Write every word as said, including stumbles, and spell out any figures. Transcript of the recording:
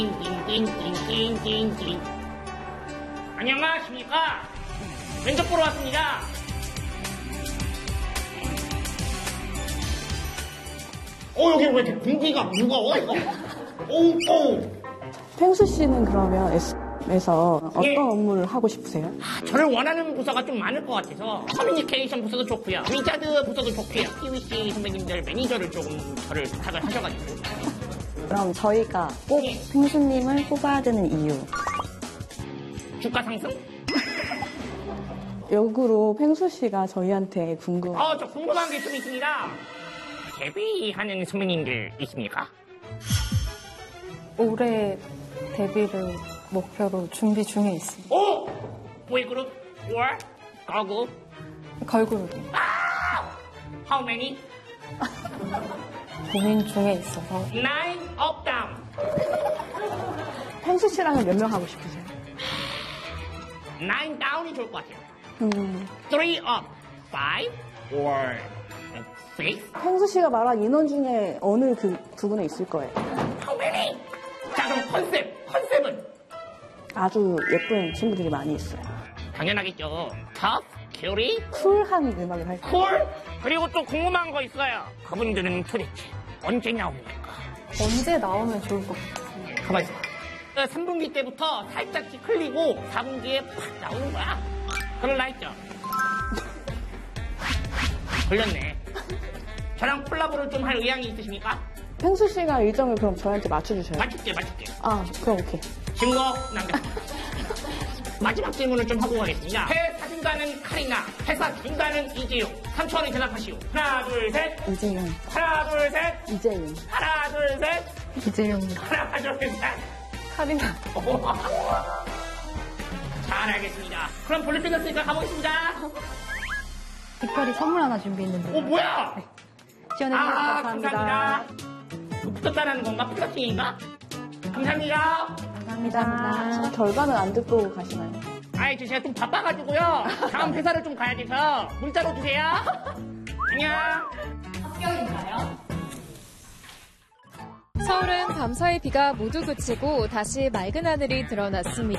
띵띵띵띵띵띵. 안녕하십니까? 면접 보러 왔습니다. 어, 여기 왜 이렇게 공기가 무거워, 이거? 오우, 오우. 펭수 씨는 그러면 에스에서 어떤 예. 업무를 하고 싶으세요? 아, 저를 원하는 부서가 좀 많을 것 같아서 커뮤니케이션 부서도 좋고요. 위자드 부서도 좋고요. 피위씨 선배님들 매니저를 조금 저를 부탁을 하셔가지고. 그럼 저희가 꼭 예. 펭수님을 뽑아야 되는 이유. 주가 상승? 역으로 펭수 씨가 저희한테 궁금. 어, 저 궁금한 게 좀 있습니다. 데뷔하는 선배님들 있습니까? 올해 데뷔를 목표로 준비 중에 있습니다. 오! 보이그룹? or 걸그룹? 걸그룹이 How many? 고민 중에 있어서 Nine up down. 펭수 씨랑은 몇 명 하고 싶으세요? Nine down이 좋을 것 같아요. 음, Three up. Five or six? 펭수 씨가 말한 인원 중에 어느 그 두 분에 있을 거예요. How many? 자, 그럼 컨셉. 컨셉은? 아주 예쁜 친구들이 많이 있어요. 당연하겠죠. Tough, cutie, 쿨한 음악을 할 때. cool. 그리고 또 궁금한 거 있어요. 그분들은 도대체 언제 나옵니까? 언제 나오면 좋을 것 같아요. 가만히 있어. 삼 분기 때부터 살짝 흘리고 사 분기에 팍 나오는 거야. 그럴라 했죠. 걸렸네. 저랑 콜라보를 좀 할 의향이 있으십니까? 펭수 씨가 일정을 그럼 저희한테 맞춰주셔요. 맞출게, 맞출게. 아, 그럼 오케이. 증거 남겼습니다. 마지막 질문을 좀 하고 가겠습니다. 회 사진가는 카리나, 회사 주인가는 이재용. 삼 초 안에 대답하시오. 하나, 둘, 셋. 이재용. 하나, 둘, 셋. 이재용. 하나, 둘, 셋. 이재용입니다. 하나, 둘, 셋. 카리나. 잘 알겠습니다. 그럼 볼일 끝났으니까 가보겠습니다. 특별히 선물 하나 준비했는데 오, 뭐야? 지원해주셔서 아, 감사합니다. 감사합니다. 붙었다는 건가? 플러팅인가? 감사합니다. 감사합니다. 결과는 안 듣고 가시나요? 아이, 저 제가 좀 바빠가지고요. 다음 회사를 좀 가야 돼서 문자로 주세요. 안녕. 합격인가요? 서울은 밤사이 비가 모두 그치고 다시 맑은 하늘이 드러났습니다.